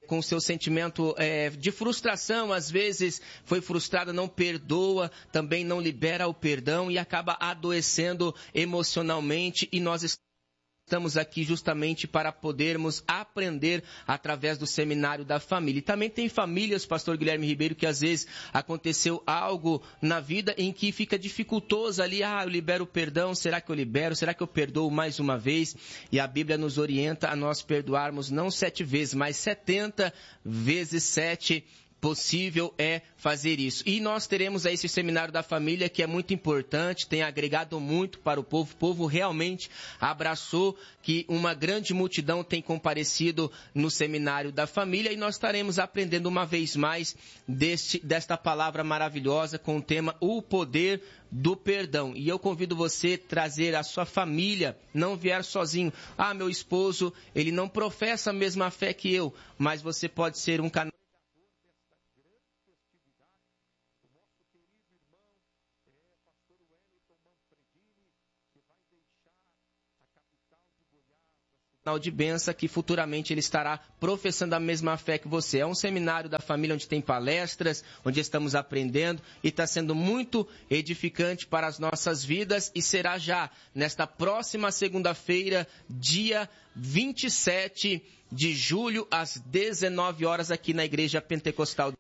com seu sentimento de frustração, às vezes foi frustrada, não perdoa, também não libera o perdão e acaba adoecendo emocionalmente, e nós estamos aqui justamente para podermos aprender através do Seminário da Família. E também tem famílias, pastor Guilherme Ribeiro, que às vezes aconteceu algo na vida em que fica dificultoso ali, eu libero o perdão, será que eu libero? Será que eu perdoo mais uma vez? E a Bíblia nos orienta a nós perdoarmos não 7 vezes, mas 70 vezes 7. Possível é fazer isso. E nós teremos aí esse Seminário da Família, que é muito importante, tem agregado muito para o povo realmente abraçou, que uma grande multidão tem comparecido no Seminário da Família, e nós estaremos aprendendo uma vez mais desta palavra maravilhosa com o tema O Poder do Perdão. E eu convido você a trazer a sua família, não vier sozinho. Meu esposo, ele não professa a mesma fé que eu, mas você pode ser um canal de bênção, que futuramente ele estará professando a mesma fé que você. É um seminário da família onde tem palestras, onde estamos aprendendo, e está sendo muito edificante para as nossas vidas, e será já nesta próxima segunda-feira, dia 27 de julho, às 19 horas, aqui na Igreja Pentecostal